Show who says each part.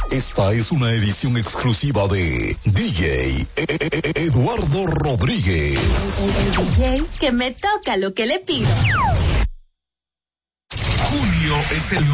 Speaker 1: Esta es una edición exclusiva de DJ Eduardo Rodríguez.
Speaker 2: El DJ que me toca lo que le pido.
Speaker 1: Junio es el